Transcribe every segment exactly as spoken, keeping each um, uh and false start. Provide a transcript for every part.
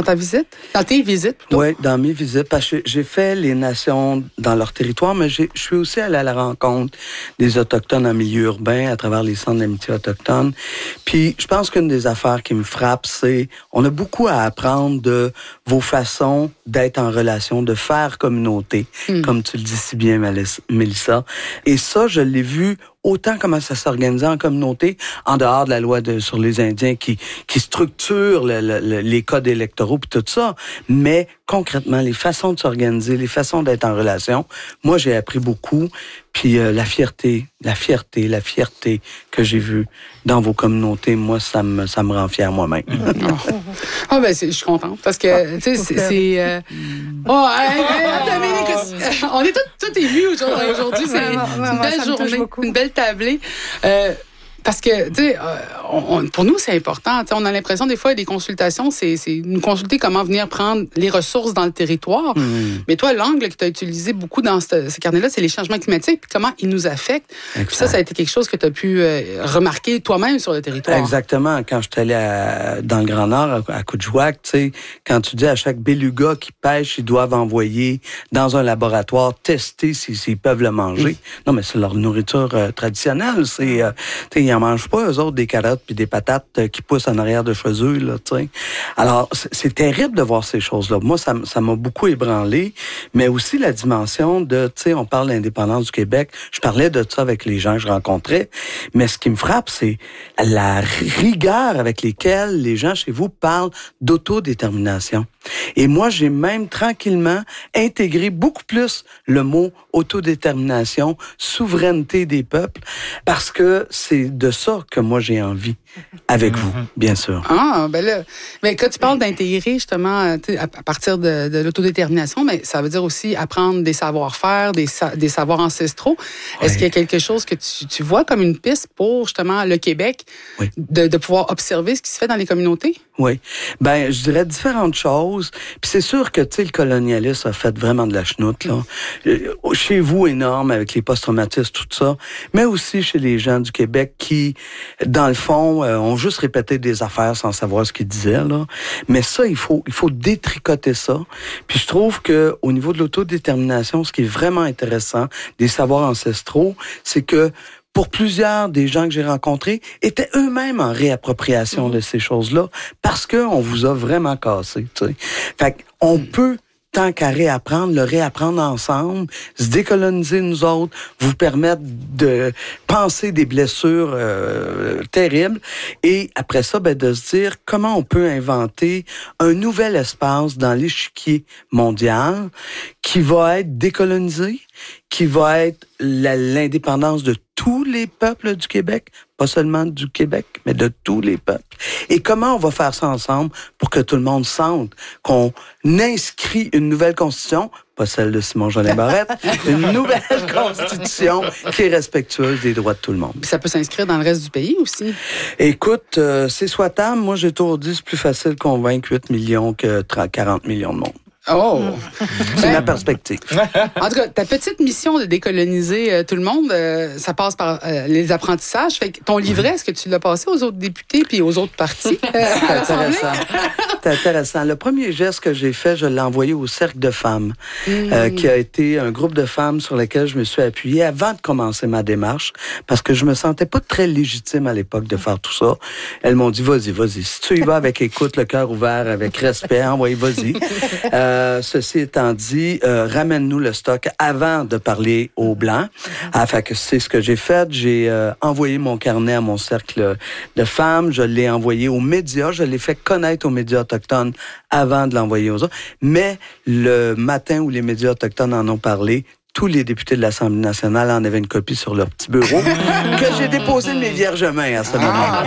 Dans ta visite? Dans tes visites, plutôt? Oui, dans mes visites, parce que j'ai fait les nations dans leur territoire, mais j'ai, je suis aussi allé à la rencontre des Autochtones en milieu urbain à travers les centres d'amitié autochtones. Puis, je pense qu'une des affaires qui me frappe, c'est on a beaucoup à apprendre de vos façons d'être en relation, de faire communauté, mm. comme tu le dis si bien, Mélissa. Et ça, je l'ai vu autant comment ça s'organisait en communauté, en dehors de la loi de, sur les Indiens qui, qui structure le, le, les codes électoraux et tout ça, mais concrètement, les façons de s'organiser, les façons d'être en relation, moi, j'ai appris beaucoup. Puis euh, la fierté, la fierté, la fierté que j'ai vue dans vos communautés, moi, ça me, ça me rend fier moi-même. oh, oh ben, c'est, je suis contente parce que, tu sais, c'est... c'est euh... Oh, hey, hey, Dominique, on est tous tout émus aujourd'hui. aujourd'hui c'est, ouais, c'est une belle journée, une belle tablée. Euh, Parce que, tu sais, euh, pour nous, c'est important. On a l'impression, des fois, des consultations, c'est, c'est nous consulter comment venir prendre les ressources dans le territoire. Mmh. Mais toi, l'angle que tu as utilisé beaucoup dans ce, ce carnet-là, c'est les changements climatiques, puis comment ils nous affectent. Puis ça, ça a été quelque chose que tu as pu euh, remarquer toi-même sur le territoire. Exactement. Quand je suis allé à, dans le Grand Nord, à, à Coudjouac, tu sais, quand tu dis à chaque beluga qui pêche, ils doivent envoyer dans un laboratoire tester s'ils, s'ils peuvent le manger. Mmh. Non, mais c'est leur nourriture euh, traditionnelle. C'est, euh, tu sais, ils n'en mangent pas, eux autres, des carottes puis des patates euh, qui poussent en arrière de chez eux, là, tu sais. Alors, c'est, c'est terrible de voir ces choses-là. Moi, ça, ça m'a beaucoup ébranlé, mais aussi la dimension de, tu sais, on parle de l'indépendance du Québec. Je parlais de ça avec les gens que je rencontrais, mais ce qui me frappe, c'est la rigueur avec laquelle les gens chez vous parlent d'autodétermination. Et moi, j'ai même tranquillement intégré beaucoup plus le mot autodétermination, souveraineté des peuples, parce que c'est de ça que moi j'ai envie, avec vous, bien sûr. Ah, ben là, mais quand tu parles d'intégrer justement à partir de, de l'autodétermination, mais ça veut dire aussi apprendre des savoir-faire, des, des savoirs ancestraux. Oui. Est-ce qu'il y a quelque chose que tu, tu vois comme une piste pour justement le Québec, oui. de, de pouvoir observer ce qui se fait dans les communautés? Oui. Ben, je dirais différentes choses. Puis c'est sûr que, tu sais, le colonialisme a fait vraiment de la chenoute, là. Chez vous, énorme, avec les post-traumatistes, tout ça, mais aussi chez les gens du Québec qui, dans le fond, euh, ont juste répété des affaires sans savoir ce qu'ils disaient, là. Mais ça, il faut, il faut détricoter ça. Puis je trouve que au niveau de l'autodétermination, ce qui est vraiment intéressant des savoirs ancestraux, c'est que pour plusieurs des gens que j'ai rencontrés, étaient eux-mêmes en réappropriation mmh. de ces choses-là parce qu'on vous a vraiment cassé, tu sais. Fait qu'on mmh. peut, tant qu'à réapprendre, le réapprendre ensemble, se décoloniser nous autres, vous permettre de penser des blessures euh, terribles et après ça, ben, de se dire comment on peut inventer un nouvel espace dans l'échiquier mondial qui va être décolonisé, qui va être la, l'indépendance de tous les peuples du Québec, pas seulement du Québec, mais de tous les peuples. Et comment on va faire ça ensemble pour que tout le monde sente qu'on inscrit une nouvelle constitution, pas celle de Simon-Jolin Barrette, une nouvelle constitution qui est respectueuse des droits de tout le monde. Puis ça peut s'inscrire dans le reste du pays aussi. Écoute, euh, c'est souhaitable. Moi, j'ai toujours dit, c'est plus facile de convaincre huit millions que quarante millions de monde. Oh! C'est ben, ma perspective. En tout cas, ta petite mission de décoloniser euh, tout le monde, euh, ça passe par euh, les apprentissages. Fait que ton livret, est-ce que tu l'as passé aux autres députés puis aux autres partis? Euh, C'est intéressant. C'est intéressant. Le premier geste que j'ai fait, je l'ai envoyé au Cercle de femmes, mmh. euh, qui a été un groupe de femmes sur lequel je me suis appuyée avant de commencer ma démarche, parce que je me sentais pas très légitime à l'époque de faire tout ça. Elles m'ont dit, vas-y, vas-y. Si tu y vas avec écoute, le cœur ouvert, avec respect, envoyez, vas-y. Euh, Euh, ceci étant dit, euh, ramène-nous le stock avant de parler aux Blancs. Afin que c'est ce que j'ai fait. J'ai euh, envoyé mon carnet à mon cercle de femmes. Je l'ai envoyé aux médias. Je l'ai fait connaître aux médias autochtones avant de l'envoyer aux autres. Mais le matin où les médias autochtones en ont parlé, tous les députés de l'Assemblée nationale en avaient une copie sur leur petit bureau que j'ai déposé de mes vierges mains à ce moment-là.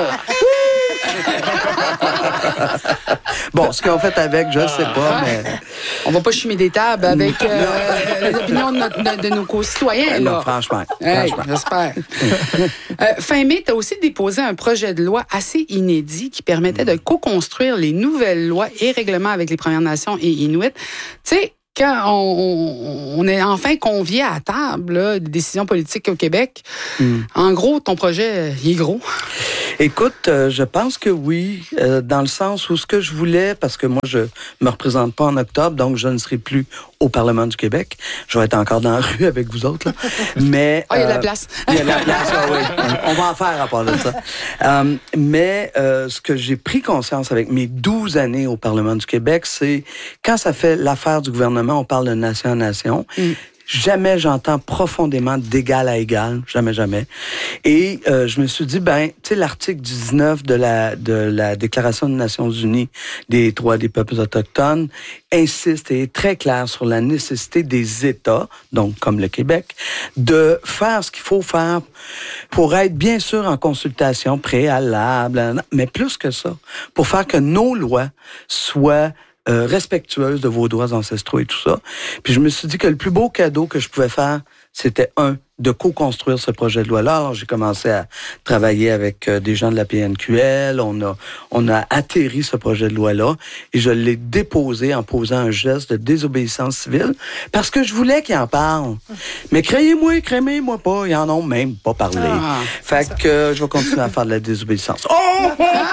Bon, ce qu'ils ont fait avec, je ne sais pas, mais... On va pas chimer des tables avec euh, les opinions de, notre, de, de nos concitoyens, là. Non, franchement. Hey, franchement. J'espère. euh, fin mai, tu as aussi déposé un projet de loi assez inédit qui permettait de co-construire les nouvelles lois et règlements avec les Premières Nations et Inuits. Tu sais, quand on, on est enfin convié à la table là, des décisions politiques au Québec, mm. en gros, ton projet, il est gros. Écoute, euh, je pense que oui, euh, dans le sens où ce que je voulais, parce que moi, je me représente pas en octobre, donc je ne serai plus au Parlement du Québec. Je vais être encore dans la rue avec vous autres, là. Mais... Ah, oh, il y a de la place. Il y a de la place, ah, oui. On va en faire à part de ça. Euh, mais euh, ce que j'ai pris conscience avec mes douze années au Parlement du Québec, c'est quand ça fait l'affaire du gouvernement, on parle de nation à nation. Mm. Jamais j'entends profondément d'égal à égal, jamais, jamais. Et euh, je me suis dit, ben, tu sais, l'article dix-neuf de la de la Déclaration des Nations Unies des droits des peuples autochtones insiste et est très clair sur la nécessité des États, donc comme le Québec, de faire ce qu'il faut faire pour être bien sûr en consultation préalable, mais plus que ça, pour faire que nos lois soient Euh, respectueuse de vos droits ancestraux et tout ça. Puis je me suis dit que le plus beau cadeau que je pouvais faire, c'était un, de co-construire ce projet de loi-là. Alors j'ai commencé à travailler avec euh, des gens de la P N Q L, on a on a atterri ce projet de loi-là et je l'ai déposé en posant un geste de désobéissance civile parce que je voulais qu'ils en parlent. Mais créez-moi, crémez-moi pas, ils en ont même pas parlé. Ah, fait que euh, je vais continuer à faire de la désobéissance. Oh!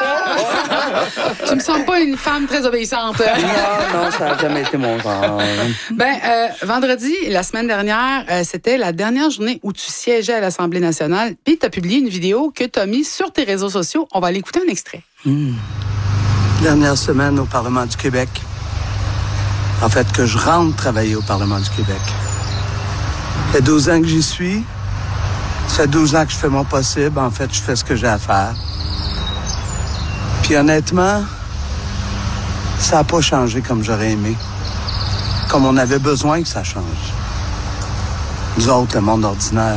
Tu me sens pas une femme très obéissante. Non, non, ça n'a jamais été mon genre. Ben, euh, vendredi, la semaine dernière, euh, c'était la dernière journée où tu siégeais à l'Assemblée nationale, puis tu as publié une vidéo que tu as mise sur tes réseaux sociaux. On va aller écouter un extrait. Mmh. Dernière semaine au Parlement du Québec. En fait, que je rentre travailler au Parlement du Québec. Ça fait douze ans que j'y suis. Ça fait douze ans que je fais mon possible. En fait, je fais ce que j'ai à faire. Puis honnêtement, ça n'a pas changé comme j'aurais aimé. Comme on avait besoin que ça change. Nous autres, le monde ordinaire.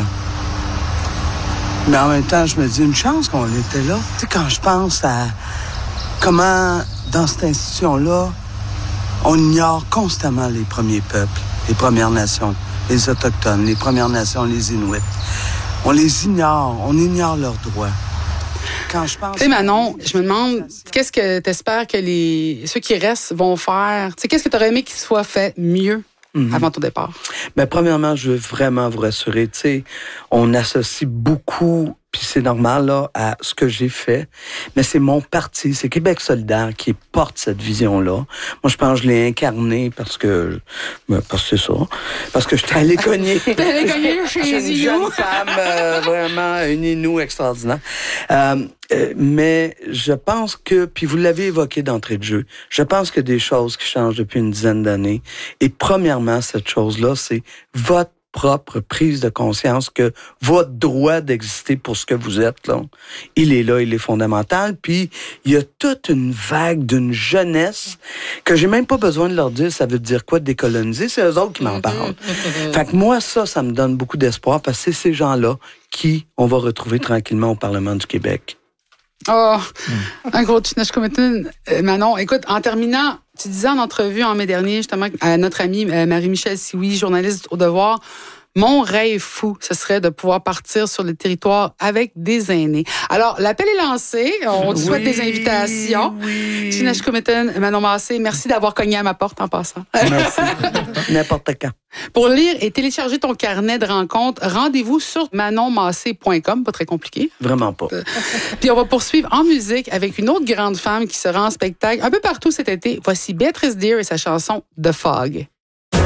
Mais en même temps, je me dis une chance qu'on était là. Tu sais, quand je pense à comment, dans cette institution-là, on ignore constamment les premiers peuples, les Premières Nations, les Autochtones, les Premières Nations, les Inuits. On les ignore, on ignore leurs droits. Quand je pense... Tu sais, Manon, je me demande, qu'est-ce que tu espères que les ceux qui restent vont faire? Tu sais, qu'est-ce que tu aurais aimé qu'il soit fait mieux mm-hmm. avant ton départ? Bien, premièrement, je veux vraiment vous rassurer. Tu sais, on associe beaucoup, puis c'est normal, là, à ce que j'ai fait. Mais c'est mon parti, c'est Québec solidaire qui porte cette vision-là. Moi, je pense que je l'ai incarné parce que... Parce que c'est ça. Parce que j'étais allé cogner. T'es allé cogner chez les une jeune femme, euh, vraiment, une Inou extraordinaire. Euh, euh, mais je pense que... Puis vous l'avez évoqué d'entrée de jeu. Je pense qu'il y a des choses qui changent depuis une dizaine d'années. Et premièrement, cette chose-là, c'est votre propre prise de conscience que votre droit d'exister pour ce que vous êtes, là, il est là, il est fondamental. Puis, il y a toute une vague d'une jeunesse que j'ai même pas besoin de leur dire ça veut dire quoi décoloniser, c'est eux autres qui m'en parlent. Fait que moi, ça, ça me donne beaucoup d'espoir parce que c'est ces gens-là qui on va retrouver tranquillement au Parlement du Québec. Oh, un gros Chinachkometin. Euh, Manon, écoute, en terminant, tu disais en entrevue en mai dernier, justement, à notre amie euh, Marie-Michel Sioui, journaliste au Devoir, mon rêve fou, ce serait de pouvoir partir sur le territoire avec des aînés. Alors, l'appel est lancé. On te oui, souhaite des invitations. Oui. Chinachkometin, Manon Massé, merci d'avoir cogné à ma porte en passant. Merci. N'importe quand. Pour lire et télécharger ton carnet de rencontres, rendez-vous sur manon massé point com. Pas très compliqué. Vraiment pas. Puis on va poursuivre en musique avec une autre grande femme qui sera en spectacle un peu partout cet été. Voici Béatrice Deer et sa chanson The Fog.